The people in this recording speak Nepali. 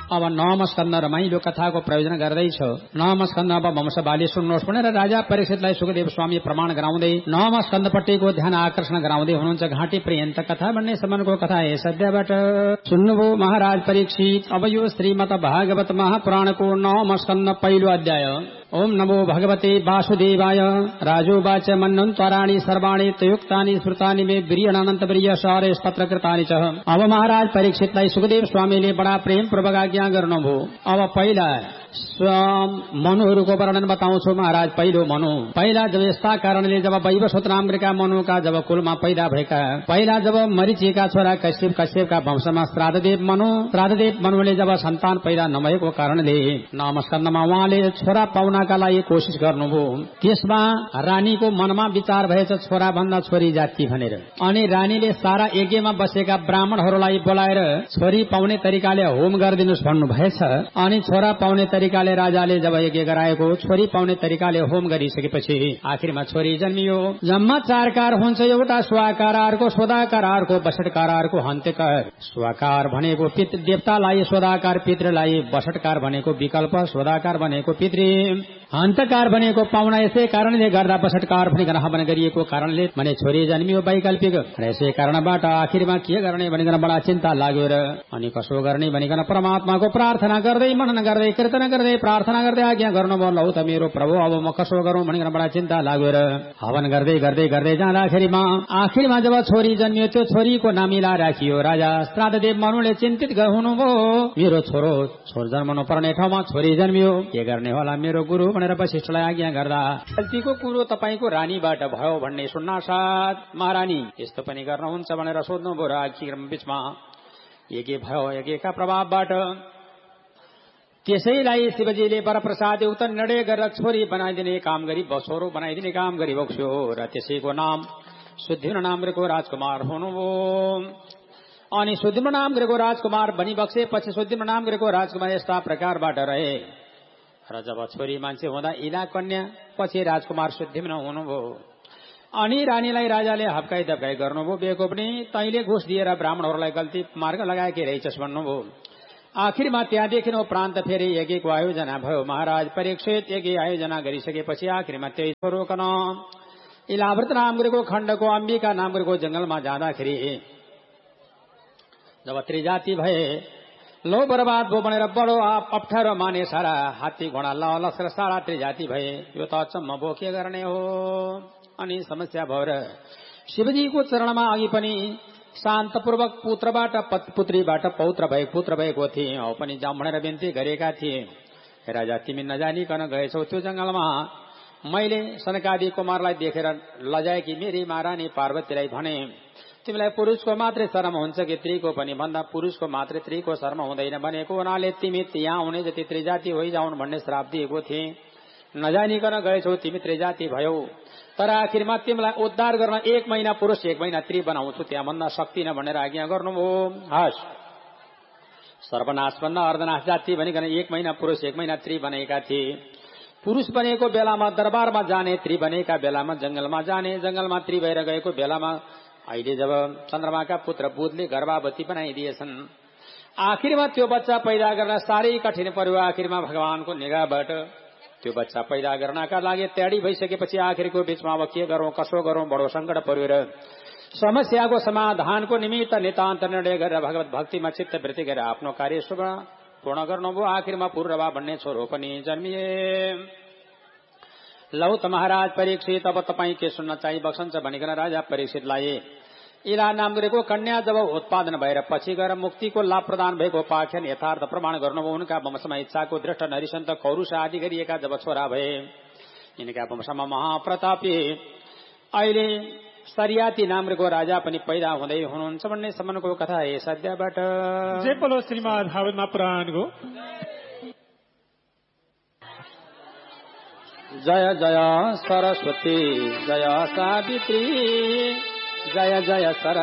अब नवम स्कन्द रमाइलो कथाको प्रयोजन गर्दैछ। नवम स्कन्द अब वंशवाली सुन्नुहोस् भनेर राजा परीक्षितलाई सुखदेव स्वामी प्रमाण गराउँदै नवम स्कन्दपट्टिको ध्यान आकर्षण गराउँदै हुनुहुन्छ। घाँटी पर्यन्त कथा भन्ने सम्मको कथा यस अध्यायबाट सुन्नुभयो महाराज परीक्षित। अब यो श्रीमद् भागवत महापुराणको नवम स्कन्द पहिलो अध्याय। ओम नमो भगवते वासुदेवाय। राजोवाच मन्नं त्वराणि सर्वाणि तयुक्तानि स्मृतानि मे वीर्यणानन्त वीर्यसारे तत्र कृतानि च। अब महाराज परीक्षितलाई सुखदेव स्वामीले बडा प्रेम पूर्वक आज्ञा गर्नुभयो। अब पहिला मनुहरूको वर्णन बताउँछु महाराज। पहिला जब यस्ता कारणले जब वैवस्वत नामका मनुका जब कुलमा पैदा भएका, पहिला जब मरीचिका छोरा कश्यप, कश्यपका वंशमा श्राद्धदेव मनुले जब सन्तान पैदा नभएको कारणले नवम स्कन्धमा उहाँले छोरा पाउनका लागि कोशिश गर्नुभयो। त्यसमा रानीको मनमा विचार भएछ छोरा भन्दा छोरी जाति भनेर। अनि रानीले सारा यज्ञमा बसेका ब्राह्मणहरूलाई बोलाएर छोरी पाउने तरिकाले होम गरिदिनुहोस् भन्नु भएछ। अनि छोरा पाउने तरिकाले राजाले जब यज्ञ गराएको, छोरी पाउने तरिकाले होम गरिसकेपछि आखिरमा छोरी जन्मियो। जम्मा 4 कार हुन्छ, एउटा स्वाकार, अर्को सोदाकार, अर्को बसटकार, अर्को हन्त्यकार। स्वाकार भनेको पितृ देवतालाई, सोदाकार पितृलाई, बसटकार भनेको विकल्प, सोदाकार भनेको पितृ, हन्तकार भनेको पाहुना। यसै कारणले गर्दा बसटकार भनिकन हवन गरिएको कारणले भने छोरी जन्मियो वैकल्पिक। यसै कारणबाट आखिरमा के गर्ने भनिकन बडा चिन्ता लाग्यो र अनि कसो गर्ने भनिकन परमात्माको प्रार्थना गर्दै मनन गर्दै कीर्तन गर्दै प्रार्थना गर्दै आज्ञा गर्नुभयो। लौ त मेरो प्रभु अब म कसो गरौं भनिकन बडा चिन्ता लाग्यो र हवन गर्दै गर्दै गर्दै जाँदाखेरिमा आखिरमा जब छोरी जन्मियो, त्यो छोरीको नाम इला राखियो। राजा श्राद्धदेव मनुले चिन्तित हुनुभयो, मेरो छोरो जन्मनु पर्ने ठाउँमा छोरी जन्मियो, के गर्ने होला मेरो गुरु भनेर वशिष्ठलाई आज्ञा गर्दा गल्तीको कुरो तपाईको रानीबाट भयो भन्ने सुन्नासाथ महारानी यस्तो पनि गर्नुहुन्छ भनेर सोध्नुभयो। र आखिरमा बीचमा यज्ञ भयो, यज्ञका प्रभावबाट त्यसैलाई शिवजीले वरप्रसाद युक्त निर्णय गरेर छोरी बनाइदिने काम गरी छोरो बनाइदिने काम गरी बक्स्यो। र त्यसैको नाम सुद्धिम्न नामको राजकुमार हुनुभयो। अनि सुद्धिम्न नामको राजकुमार बनिबक्सेपछि सुद्धिम्न नामको राजकुमार यस्ता प्रकारबाट रहे। र जब छोरी मान्छे हुँदा इला कन्या, पछि राजकुमार सुद्धिम्न हुनुभयो। अनि रानीलाई राजाले हप्काई दप्काई गर्नुभयो। बेको पनि तैले घुस दिएर ब्राह्मणहरूलाई गल्ती मार्ग लगाएकै रहेछस् भन्नुभयो। आखिरमा त्यहाँदेखि प्रान्त फेरि यज्ञको आयोजना भयो। महाराज परीक्षित यज्ञ आयोजना गरिसकेपछि आखिरमा त्यही रोकन इलाव्रत नामको खण्डको अम्बिका नामको जंगलमा जाँदाखेरि जब त्रिजाति भए, लो बर्बाद भयो भनेर बडो अप्ठ्यारो माने सारा हात्ती घोडा लस्कर सारा त्रिजाति भए। यो त अचम्म भयो, के गर्ने हो। अनि समस्या भयो र शिवजीको चरणमा अघि पनि शान्तपूर्वक पुत्रीबाट पुत्र भएको थिए। औ पनि जाउँ भनेर बिन्ती गरेका थिए। राजा तिमी नजानिकन गएछौ त्यो जंगलमा, मैले सनकादि कुमारलाई देखेर लजाएकी मेरी महारानी पार्वतीलाई भने तिमीलाई पुरुषको मात्रै शर्म हुन्छ कि स्त्रीको पनि भन्दा पुरुषको मात्रै स्त्रीको शर्म हुँदैन भनेको हुनाले तिमी त्यहाँ हुने जति त्रिजाति होइजाउन् भन्ने श्राप दिएको थिए। नजानिकन गएछौ, तिमी त्रिजाति भयौ। तर आखिरमा तिमीलाई उद्धार गर्न 1 महिना पुरुष 1 महिना स्त्री बनाउँछु, त्यहाँ भन्दा सक्दिन भनेर आज्ञा गर्नुभयो। हस् सर्वनाश भन्दा अर्धनाश जाति भनिकन 1 महिना पुरुष 1 महिना स्त्री बनेका थिए। पुरुष बनेको बेलामा दरबारमा जाने, स्त्री बनेका बेलामा जंगलमा जाने, जंगलमा स्त्री भएर गएको बेलामा अहिले जब चन्द्रमाका पुत्र बुधले गर्भावती बनाइदिएछन्। आखिरमा त्यो बच्चा पैदा गर्न साह्रै कठिन पर्यो। आखिरमा भगवानको निगाहबाट त्यो बच्चा पैदा गर्नका लागि तयारी भइसकेपछि आखिरको बीचमा अब के गरौं कसो गरौं बडो संकट पर्यो र समस्याको समाधानको निमित्त नितान्त निर्णय गरेर भगवत भक्तिमा चित्त वृत्ति गरेर आफ्नो कार्य शुभ पूर्ण गर्नुभयो। आखिरमा पूर्वा भन्ने छोरो पनि जन्मिए। लौ त महाराज परीक्षित अब तपाईँ के सुन्न चाहिँ बक्सन्छ भनिकन राजा परीक्षितलाई इला नामको कन्या जब उत्पादन भएर पछि गएर मुक्तिको लाभ प्रदान भएको उपाख्यान यथार्थ प्रमाण गर्नुभयो। उनका वंशमा इच्छाको दृष्ट नरिसन्त कौरुष आदि गरिएका जब छोरा भए, यिनका वंशमा महाप्रतापी अहिले सरियाती नामको राजा पनि पैदा हुँदै हुनुहुन्छ भन्ने सम्मको कथा यस अध्यायबाट। जय बोलो श्रीमद् भागवत महापुराणको। जय जय सरस्वती जय सावित्री जय जय सर